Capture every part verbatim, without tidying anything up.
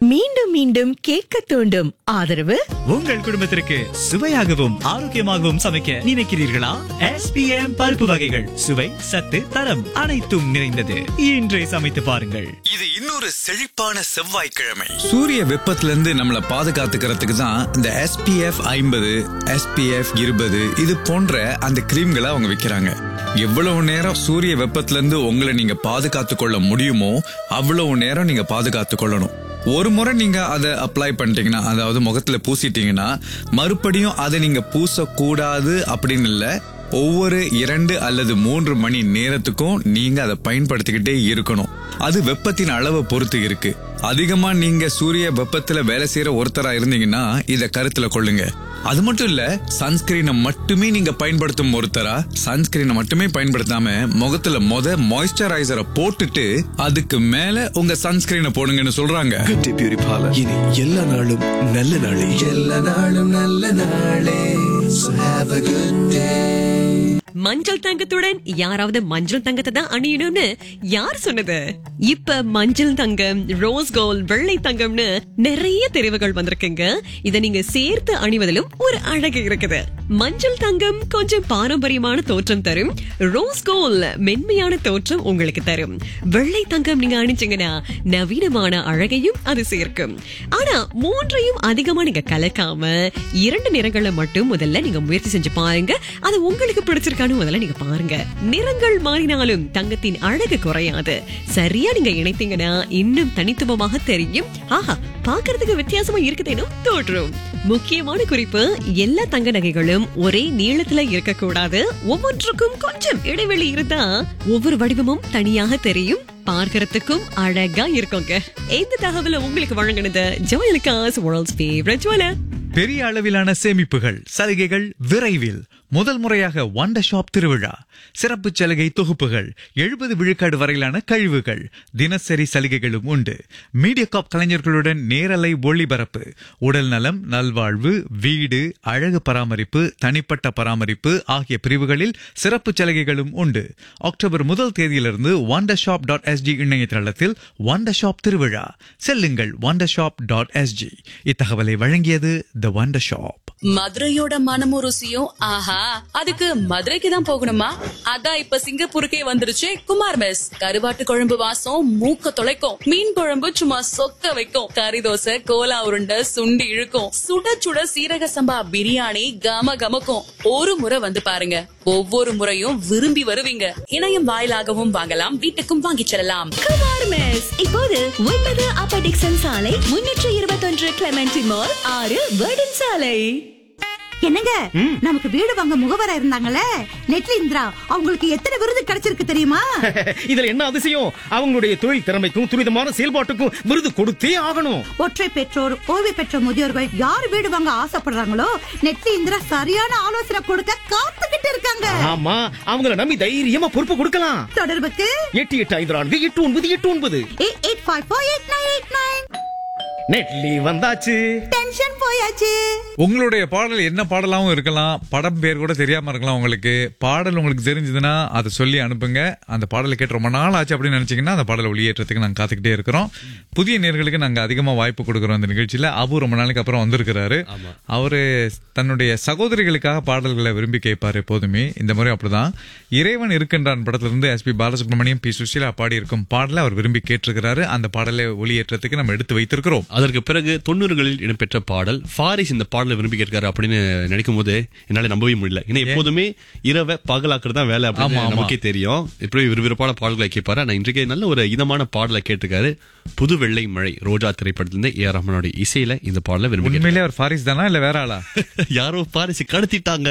மீண்டும் மீண்டும் கேட்க தூண்டும் ஆதரவு உங்கள் குடும்பத்திற்கு சுவையாகவும் ஆரோக்கியமாகவும் சமைக்க நினைக்கிறீர்களா? எஸ் பி எம் பருப்பு வகைகள் சுவை சத்து தரம் அனைத்தும் நிறைந்தது. இன்றே சமைத்து பாருங்கள். இது இன்னொரு செழிப்பான செவ்வாய்க்கிழமை. சூரிய வெப்பத்துல இருந்து நம்மளை பாதுகாத்துக்கிறதுக்கு தான் இந்த எஸ் பி எஃப் ஐம்பது எஸ் பி எஃப் இருபது இது போன்ற அந்த கிரீம்களை அவங்க விற்கிறாங்க. எவ்வளவு நேரம் சூரிய வெப்பத்துல இருந்து உங்களை நீங்க பாதுகாத்து கொள்ள முடியுமோ அவ்வளவு நேரம் நீங்க பாதுகாத்து கொள்ளணும். ஒரு முறை நீங்க அதை அப்ளை பண்ணிட்டீங்கன்னா, அதாவது முகத்துல பூசிட்டீங்கன்னா மறுபடியும் அதை நீங்க பூசக்கூடாது அப்படின்னு இல்ல. ஒவ்வொரு இரண்டு அல்லது மூன்று மணி நேரத்துக்கும் நீங்க அதை பயன்படுத்திக்கிட்டே இருக்கணும். அது வெப்பத்தின் அளவை பொறுத்து இருக்கு. அதிகமா நீங்க சூரிய வெப்பத்துல வேலை செய்யற ஒருத்தரா இருந்தீங்கன்னா இத கருத்துல கொள்ளுங்க. அது மட்டும் இல்ல, சன்ஸ்கிரீனை மட்டுமே நீங்க பயன்படுத்தும் ஒருத்தரா சன்ஸ்கிரீனை மட்டுமே பயன்படுத்தாம முகத்துல மொத மாய்ஸ்சரைசரை போட்டுட்டு அதுக்கு மேல உங்க சன்ஸ்கிரீனை போடுங்கன்னு சொல்றாங்க. குட்டி பியூரி பார்லர். இனி எல்லா நாளும் நல்ல நாளே. எல்லா நாளும் நல்ல நாளே. So have a good day. மஞ்சள் தங்கத்துடன் யாராவது மஞ்சள் தங்கத்தை தான் அணியணும்னு யார் சொன்னது? இப்ப மஞ்சள் தங்கம், ரோஸ் கோல்ட், வெள்ளை தங்கம்னு நிறைய தெரிவுகள் வந்திருக்குங்க. இத நீங்க சேர்த்து அணிவதிலும் ஒரு அழகு இருக்குது. மஞ்சள் தங்கம் கொஞ்சம் பாரம்பரியமான தோற்றம் தரும். ரோஸ் கோல்ட் மென்மையான தோற்றம் உங்களுக்கு தரும். வெள்ளை தங்கம் நீங்க அணிஞ்சீங்கன்னா நவீனமான அழகையும் அது சேர்க்கும். ஆனா மூன்றையும் அதிகமா நீங்க கலக்காம இரண்டு நிறங்களை மட்டும் முதல்ல நீங்க முயற்சி செஞ்சு பாருங்க. அது உங்களுக்கு பிடிச்சிருக்கானு முதல்ல நீங்க பாருங்க. நிறங்கள் மாறினாலும் தங்கத்தின் அழகு குறையாது. சரியா நீங்க இணைத்தீங்கன்னா இன்னும் தனித்துவமாக தெரியும். ஆஹா, பாக்குறதுக்கு வித்தியாசமா இருக்குதேனும் தோற்றும். முக்கியமான குறிப்பு, எல்லா தங்க நகைகளும் ஒரே நீளத்துல இருக்கக்கூடாது. ஒவ்வொன்றுக்கும் கொஞ்சம் இடைவெளி இருந்தா ஒவ்வொரு வடிவமும் தனியாக தெரியும், பார்க்கறதுக்கும் அழகா இருக்குங்க. இந்த தகவலை உங்களுக்கு வழங்கினது ஜோயலுக்காஸ் வேர்ல்ட்ஸ் ஃபேவரட் ஜுவலர். பெரிய அளவிலான சேமிப்புகள், சலுகைகள் விரைவில். முதல் முறையாக வண்டர் ஷாப் திருவிழா. சிறப்பு சலுகை தொகுப்புகள், எழுபது விழுக்காடு வரையிலான கழிவுகள், தினசரி சலுகைகளும் உண்டு. மீடியாகாப் கலைஞர்களுடன் நேரலை ஒளிபரப்பு, உடல் நலம், நல்வாழ்வு, வீடு, அழகு பராமரிப்பு, தனிப்பட்ட பராமரிப்பு ஆகிய பிரிவுகளில் சிறப்பு சலுகைகளும் உண்டு. அக்டோபர் முதல் தேதியிலிருந்து வண்டர் ஷாப் டாட் எஸ்ஜி இணையதளத்தில் வண்டர் ஷாப் திருவிழா. செல்லுங்கள் வண்டர் ஷாப் டாட் எஸ்ஜி. இத்தகவலை வழங்கியது தி வண்டர் ஷாப். மதுரையோட மனமும் ருசியும் ஆஹா, அதுக்கு மதுரைக்கு தான் போகணுமா? அதான் இப்ப சிங்கப்பூருக்கே வந்துருச்சு குமார் மெஸ். கருவாட்டு குழம்பு வாசம் மூக்க தொலைக்கும், மீன் குழம்பு சும்மா சொக்க வைக்கும், கறி தோசை, கோலா உருண்டை, சுண்டி இழுக்கும், சுட சுட சீரக சம்பா பிரியாணி கம கமக்கும். ஒரு முறை வந்து பாருங்க, ஒவ்வொரு முறையும் விரும்பி வருவீங்க. இணையம் வாயிலாகவும் வாங்கலாம், வீட்டுக்கும் வாங்கிச் செல்லலாம். குமார் மெஸ் இப்போது ஒன்பது அப்பர் டிக்சன் சாலை, முன்னூற்று இருபத்தி ஒன்று கிளெமென்டி மால், ஆறு வேர்டன் சாலை. என்னங்க, நமக்கு வீடு வாங்க முகவரா இருந்தாங்கல்ல நெட்லி இந்திரா, அவங்களுக்கு எத்தனை விருது கிடைச்சிருக்கு தெரியுமா? இதுல என்ன அதிசயம்? அவங்களுடைய தொழில் திறமைக்கும் துரிதமான செயல்பாட்டுக்கும் விருது கொடுத்தே ஆகணும். ஒற்றை பெற்றோர், ஓய்வு பெற்ற முதியோர்கள் யார் வீடு வாங்க ஆசைப்படுறாங்களோ நெட்லி இந்திரா சரியான ஆலோசனை கொடுக்க காத்துக்கிட்டு இருக்காங்க. ஆமா, அவங்கள நம்பி தைரியமா பொறுப்பு கொடுக்கலாம். தொடர்புக்கு எட்டு எட்டு ஐந்து நான்கு எட்டு ஒன்பது எட்டு ஒன்பது eight eight five four eight nine eight nine. நெட்லி வந்தாச்சு, டென்ஷன் போயாச்சு. உங்களுடைய பாடல் என்ன பாடலாவும் இருக்கலாம், படம் பேர் கூட தெரியாம இருக்கலாம். உங்களுக்கு பாடல் உங்களுக்கு தெரிஞ்சதுன்னா அதை சொல்லி அனுப்புங்க. அந்த பாடலை கேட்டு ரொம்ப நாள் ஆச்சு அப்படின்னு நினைச்சீங்கன்னா அந்த பாடலை ஒளியேற்றத்துக்கு நாங்க காத்துக்கிட்டே இருக்கிறோம். புதிய நேர்களுக்கு நாங்க அதிகமா வாய்ப்பு கொடுக்கறோம். இந்த நிகழ்ச்சியில அபு ரொம்ப நாளைக்கு அப்புறம் வந்திருக்கிறாரு. அவரு தன்னுடைய சகோதரிகளுக்காக பாடல்களை விரும்பி கேட்பாரு எப்போதுமே. இந்த முறை அப்படிதான். இறைவன் இருக்கின்றான் படத்துல இருந்து S B Balasubramaniam, B Sushila பாடி இருக்கும் பாடலை அவர் விரும்பி கேட்டிருக்கிறாரு. அந்த பாடலை ஒளியேற்றத்துக்கு நம்ம எடுத்து வைத்திருக்கிறோம். அதற்கு பிறகு தொண்ணூறுகளில் இடம்பெற்ற பாடல் ஃபாரிஸ் இந்த பாடலை விரும்பி கேட்கிறாரு அப்படின்னு நினைக்கும் போது என்னால நம்பவே முடியல. ஏன்னா எப்போதுமே இரவை பகலாக்குறது தான் வேலை அப்படின்னு நமக்கே தெரியும். இப்படி விறுவிறுப்பான பாடல்களை கேட்பாரு. ஆனா இன்றைக்கு நல்ல ஒரு இதமான பாடலை கேட்டிருக்காரு. புது வெள்ளை மழை ரோஜா திரைப்படத்திலிருந்து ஏ ஆர் ரஹ்மானோட இசையில இந்த பாடலை விரும்பி. உண்மையிலே அவர் ஃபாரிஸ் தானா இல்ல வேற ஆளா? யாரோ பாரிஸ் கடத்திட்டாங்க.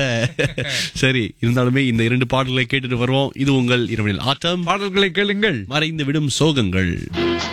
சரி, இருந்தாலுமே இந்த இரண்டு பாடல்களை கேட்டுட்டு வருவோம். இது உங்கள் இரவனில் ஆட்டம். பாடல்களை கேளுங்கள், மறைந்து விடும் சோகங்கள்.